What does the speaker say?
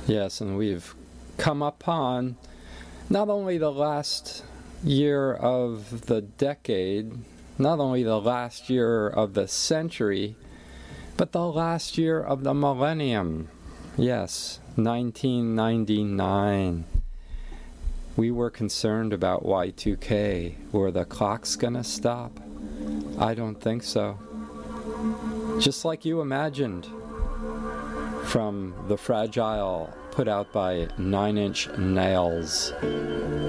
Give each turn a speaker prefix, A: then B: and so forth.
A: Yes, and we've come upon not only the last year of the decade, not only the last year of the century, but the last year of the millennium. Yes, 1999. We were concerned about Y2K. Were the clocks gonna stop? I don't think so. Just like you imagined. From The Fragile, put out by Nine Inch Nails.